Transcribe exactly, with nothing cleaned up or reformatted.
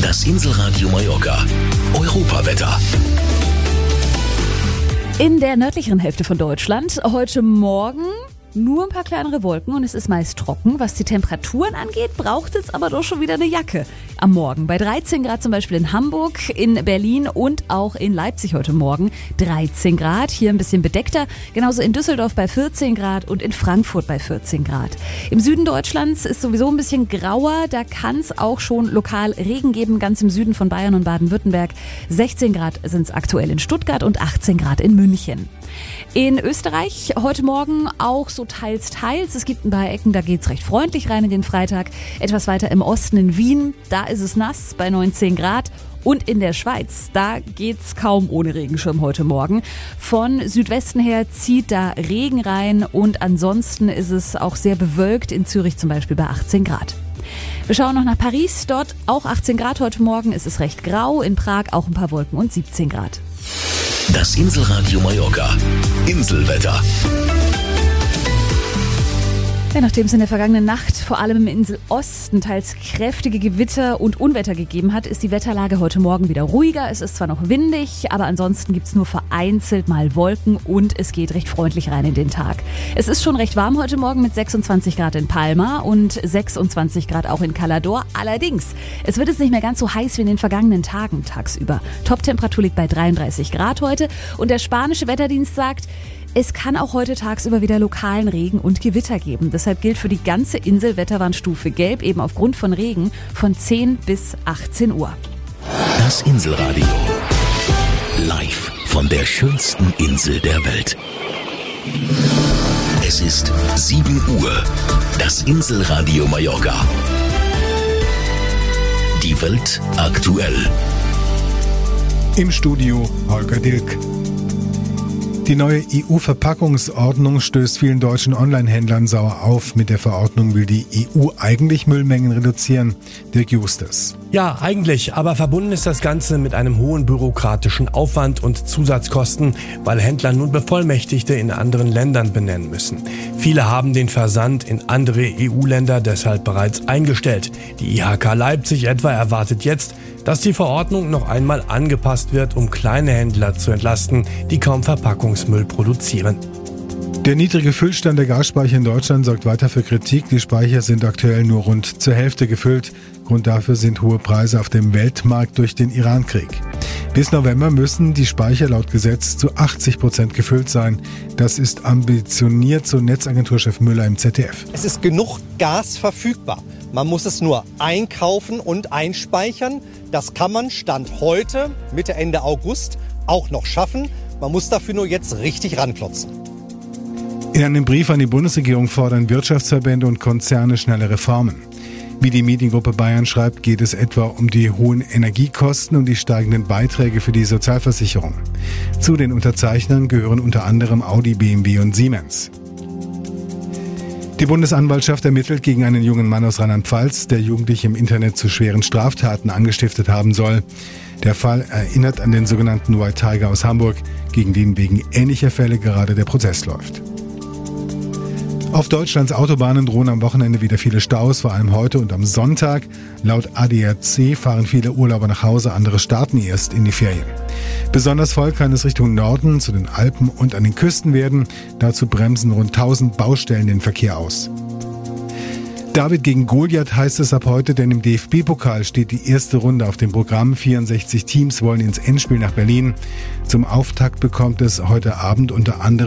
Das Inselradio Mallorca. Europawetter. In der nördlicheren Hälfte von Deutschland heute Morgen nur ein paar kleinere Wolken und es ist meist trocken. Was die Temperaturen angeht, braucht es aber doch schon wieder eine Jacke am Morgen. Bei dreizehn Grad zum Beispiel in Hamburg, in Berlin und auch in Leipzig heute Morgen dreizehn Grad. Hier ein bisschen bedeckter. Genauso in Düsseldorf bei vierzehn Grad und in Frankfurt bei vierzehn Grad. Im Süden Deutschlands ist sowieso ein bisschen grauer. Da kann es auch schon lokal Regen geben, ganz im Süden von Bayern und Baden-Württemberg. sechzehn Grad sind es aktuell in Stuttgart und achtzehn Grad in München. In Österreich heute Morgen auch so teils, teils. Es gibt ein paar Ecken, da geht's recht freundlich rein in den Freitag. Etwas weiter im Osten in Wien, da ist es nass bei neunzehn Grad. Und in der Schweiz, da geht's kaum ohne Regenschirm heute Morgen. Von Südwesten her zieht da Regen rein und ansonsten ist es auch sehr bewölkt. In Zürich zum Beispiel bei achtzehn Grad. Wir schauen noch nach Paris, dort auch achtzehn Grad heute Morgen. Es ist recht grau, in Prag auch ein paar Wolken und siebzehn Grad. Das Inselradio Mallorca. Inselwetter. Ja, nachdem es in der vergangenen Nacht vor allem im Inselosten teils kräftige Gewitter und Unwetter gegeben hat, ist die Wetterlage heute Morgen wieder ruhiger. Es ist zwar noch windig, aber ansonsten gibt es nur vereinzelt mal Wolken und es geht recht freundlich rein in den Tag. Es ist schon recht warm heute Morgen mit sechsundzwanzig Grad in Palma und sechsundzwanzig Grad auch in Calador. Allerdings, es wird jetzt nicht mehr ganz so heiß wie in den vergangenen Tagen tagsüber. Toptemperatur liegt bei dreiunddreißig Grad heute und der spanische Wetterdienst sagt, es kann auch heute tagsüber wieder lokalen Regen und Gewitter geben. Deshalb gilt für die ganze Insel Wetterwarnstufe Gelb, eben aufgrund von Regen, von zehn bis achtzehn Uhr. Das Inselradio. Live von der schönsten Insel der Welt. Es ist sieben Uhr. Das Inselradio Mallorca. Die Welt aktuell. Im Studio Holger Dilk. Die neue E U-Verpackungsordnung stößt vielen deutschen Online-Händlern sauer auf. Mit der Verordnung will die E U eigentlich Müllmengen reduzieren. Dirk Justus. Ja, eigentlich, aber verbunden ist das Ganze mit einem hohen bürokratischen Aufwand und Zusatzkosten, weil Händler nun Bevollmächtigte in anderen Ländern benennen müssen. Viele haben den Versand in andere E U-Länder deshalb bereits eingestellt. Die I H K Leipzig etwa erwartet jetzt, dass die Verordnung noch einmal angepasst wird, um kleine Händler zu entlasten, die kaum Verpackungsmüll produzieren. Der niedrige Füllstand der Gasspeicher in Deutschland sorgt weiter für Kritik. Die Speicher sind aktuell nur rund zur Hälfte gefüllt. Grund dafür sind hohe Preise auf dem Weltmarkt durch den Iran-Krieg. Bis November müssen die Speicher laut Gesetz zu achtzig Prozent gefüllt sein. Das ist ambitioniert, so Netzagenturchef Müller im Z D F. Es ist genug Gas verfügbar. Man muss es nur einkaufen und einspeichern. Das kann man Stand heute, Mitte, Ende August, auch noch schaffen. Man muss dafür nur jetzt richtig ranklotzen. In einem Brief an die Bundesregierung fordern Wirtschaftsverbände und Konzerne schnelle Reformen. Wie die Mediengruppe Bayern schreibt, geht es etwa um die hohen Energiekosten und die steigenden Beiträge für die Sozialversicherung. Zu den Unterzeichnern gehören unter anderem Audi, B M W und Siemens. Die Bundesanwaltschaft ermittelt gegen einen jungen Mann aus Rheinland-Pfalz, der Jugendliche im Internet zu schweren Straftaten angestiftet haben soll. Der Fall erinnert an den sogenannten White Tiger aus Hamburg, gegen den wegen ähnlicher Fälle gerade der Prozess läuft. Auf Deutschlands Autobahnen drohen am Wochenende wieder viele Staus, vor allem heute und am Sonntag. Laut A D A C fahren viele Urlauber nach Hause, andere starten erst in die Ferien. Besonders voll kann es Richtung Norden, zu den Alpen und an den Küsten werden. Dazu bremsen rund tausend Baustellen den Verkehr aus. David gegen Goliath heißt es ab heute, denn im D F B-Pokal steht die erste Runde auf dem Programm. vierundsechzig Teams wollen ins Endspiel nach Berlin. Zum Auftakt bekommt es heute Abend unter anderem